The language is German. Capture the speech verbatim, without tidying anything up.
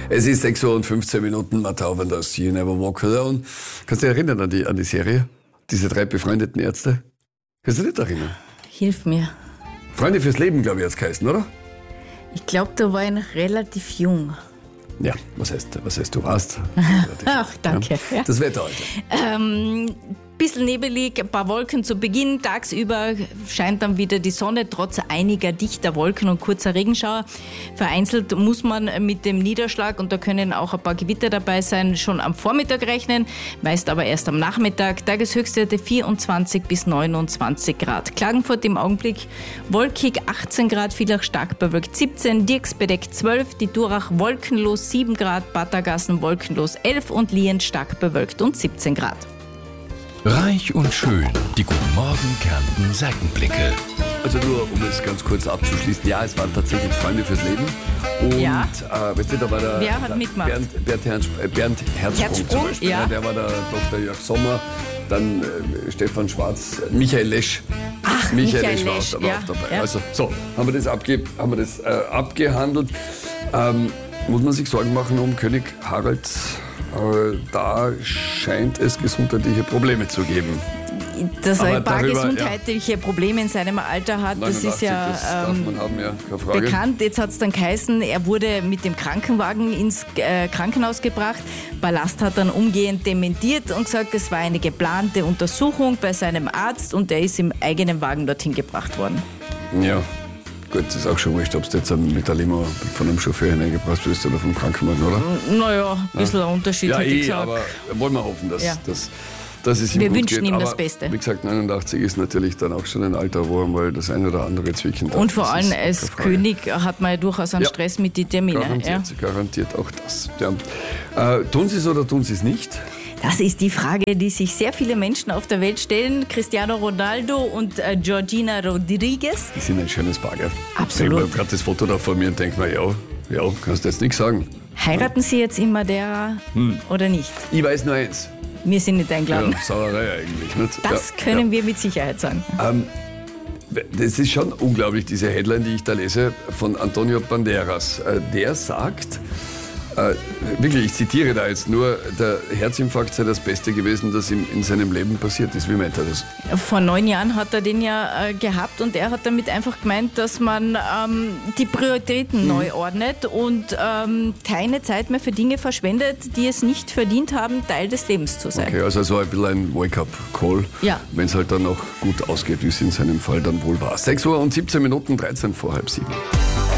Es ist sechs Uhr und fünfzehn Minuten, Matt Auwanders, You Never Walk Alone. Kannst du dich erinnern an die, an die Serie? Diese drei befreundeten Ärzte? Kannst du dich nicht erinnern? Hilf mir. Freunde fürs Leben, glaube ich, jetzt geheißen, oder? Ich glaube, da war ich noch relativ jung. Ja, was heißt, was heißt du warst? Ach, danke. Ja. Ja. Das Wetter heute. Ähm, bisschen nebelig, ein paar Wolken zu Beginn. Tagsüber scheint dann wieder die Sonne, trotz einiger dichter Wolken und kurzer Regenschauer. Vereinzelt muss man mit dem Niederschlag, und da können auch ein paar Gewitter dabei sein, schon am Vormittag rechnen, meist aber erst am Nachmittag. Tageshöchstwerte vierundzwanzig bis neunundzwanzig Grad. Klagenfurt im Augenblick wolkig, achtzehn Grad, Villach stark bewölkt siebzehn, Dirks bedeckt zwölf, die Durach wolkenlos sieben Grad, Battergassen wolkenlos elf und Lien stark bewölkt und siebzehn Grad. Reich und schön, die Guten Morgen Kärnten Seitenblicke. Also nur, um es ganz kurz abzuschließen, ja, es waren tatsächlich Freunde fürs Leben. Und Ja. äh, weißt du, da war der, Wer hat der mitgemacht? Bernd, Bernd, Herz, äh, Bernd Herzsprung, Herzsprung, zum Beispiel. ja. Der war der Doktor Jörg Sommer, dann äh, Stefan Schwarz, äh, Michael Lesch. Ach, Michael, Michael Lesch war Lesch, auch dabei. ja, auch dabei. ja. Also, so, haben wir das, abge, haben wir das äh, abgehandelt. Ähm, muss man sich Sorgen machen um König Harald? Äh, da scheint es gesundheitliche Probleme zu geben. Dass er Aber ein paar darüber, gesundheitliche Probleme in seinem Alter hat, das ist ja das darf ähm, man haben, ja, keine Frage. bekannt. Jetzt hat es dann geheißen, er wurde mit dem Krankenwagen ins äh, Krankenhaus gebracht. Ballast hat dann umgehend dementiert und gesagt, es war eine geplante Untersuchung bei seinem Arzt und er ist im eigenen Wagen dorthin gebracht worden. Ja, gut, das ist auch schon wurscht, ob du jetzt mit der Limo von einem Chauffeur hineingebracht wirst oder vom Krankenwagen, oder? Naja, ein bisschen ein Unterschied, Ja, hätte ich eh, gesagt. aber wollen wir hoffen, dass, Ja. dass, dass es ihm Wir gut wünschen geht. ihm aber, das Beste. Wie gesagt, neunundachtzig ist natürlich dann auch schon ein Alter, wo einmal das eine oder andere zwicken darf. Und vor Das allem ist als keine Frage. König hat man ja durchaus einen Ja. Stress mit den Terminen. Ja. Garantiert, garantiert auch das. Ja. Äh, tun sie es oder tun sie es nicht? Das ist die Frage, die sich sehr viele Menschen auf der Welt stellen. Cristiano Ronaldo und äh, Georgina Rodriguez. Die sind ein schönes Paar, gell? Absolut. Ich habe gerade das Foto da vor mir und denke mir, ja, ja, kannst du jetzt nichts sagen. Heiraten Sie jetzt immer der oder nicht? Ich weiß nur eins. Wir sind nicht eingeladen. Ja, Sauerei eigentlich. Nicht? Das ja, können ja. wir mit Sicherheit sagen. Ähm, das ist schon unglaublich, diese Headline, die ich da lese, von Antonio Banderas. Äh, Der sagt, äh, wirklich, ich zitiere da jetzt nur, der Herzinfarkt sei das Beste gewesen, das ihm in seinem Leben passiert ist. Wie meint er das? Vor neun Jahren hat er den ja äh, gehabt und er hat damit einfach gemeint, dass man ähm, die Prioritäten mhm. neu ordnet und ähm, keine Zeit mehr für Dinge verschwendet, die es nicht verdient haben, Teil des Lebens zu sein. Okay, also so ein bisschen ein Wake-up-Call, Ja. wenn es halt dann noch gut ausgeht, wie es in seinem Fall dann wohl war. sechs Uhr und siebzehn Minuten, dreizehn vor halb sieben.